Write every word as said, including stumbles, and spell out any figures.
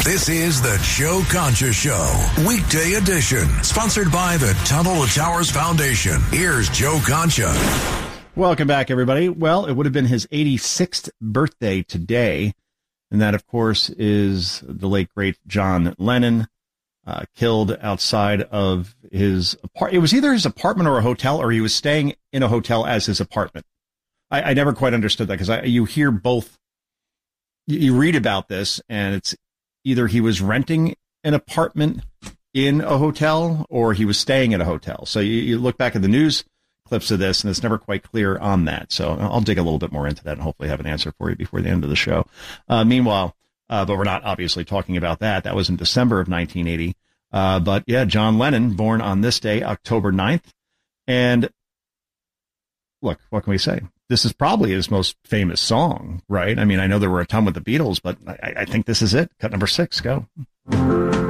This is the Joe Concha Show, weekday edition, sponsored by the Tunnel to Towers Foundation. Here's Joe Concha. Welcome back, everybody. Well, it would have been his eighty-sixth birthday today, and that, of course, is the late, great John Lennon, uh, killed outside of his apartment. It was either his apartment or a hotel, or he was staying in a hotel as his apartment. I, I never quite understood that, because you hear both. You, you read about this, and it's either he was renting an apartment in a hotel or he was staying at a hotel. So you, you look back at the news clips of this, and it's never quite clear on that. So I'll dig a little bit more into that and hopefully have an answer for you before the end of the show. Uh, meanwhile, uh, but we're not obviously talking about that. That was in December of nineteen eighty. Uh, but yeah, John Lennon, born on this day, October ninth. And look, what can we say? This is probably his most famous song, right? I mean, I know there were a ton with the Beatles, but I, I think this is it. Cut number six, go.